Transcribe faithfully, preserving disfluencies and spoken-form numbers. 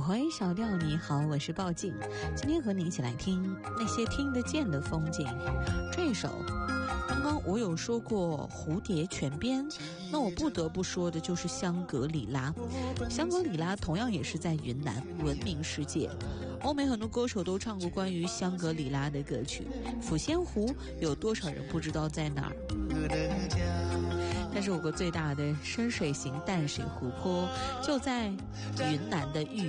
喂，小调你好，我是鲍静，今天和你一起来听那些听得见的风景。这一首刚刚我有说过蝴蝶泉边，那我不得不说的就是香格里拉。香格里拉同样也是在云南，闻名世界，欧美很多歌手都唱过关于香格里拉的歌曲。抚仙湖有多少人不知道在哪儿？但是我国最大的深水型淡水湖泊就在云南的玉